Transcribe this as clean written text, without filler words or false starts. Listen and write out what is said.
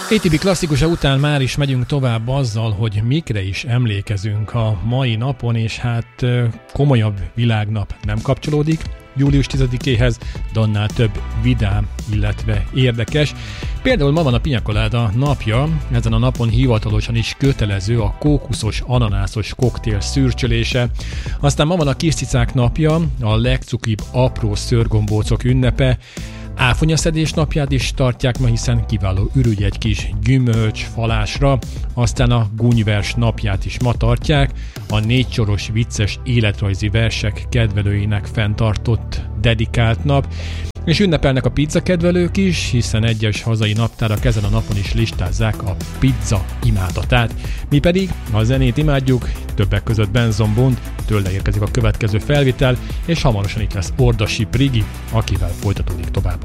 ATV klasszikusa után már is megyünk tovább azzal, hogy mikre is emlékezünk a mai napon, és hát komolyabb világnap nem kapcsolódik július 10-éhez, de annál több vidám, illetve érdekes. Például ma van a Piña Colada napja, ezen a napon hivatalosan is kötelező a kókuszos, ananászos koktél szürcsölése. Aztán ma van a kis cicák napja, a legcukibb apró szőrgombócok ünnepe. Áfonyaszedés napját is tartják ma, hiszen kiváló ürügy egy kis gyümölcs falásra, aztán a gúnyvers napját is ma tartják, a 4 soros vicces életrajzi versek kedvelőinek fenntartott dedikált nap, és ünnepelnek a pizza kedvelők is, hiszen egyes hazai naptárak ezen a napon is listázzák a pizza imádatát. Mi pedig a zenét imádjuk, többek között Benson Boone, tőle érkezik a következő felvétel, és hamarosan itt lesz Ordasi Brigi, akivel folytatódik tovább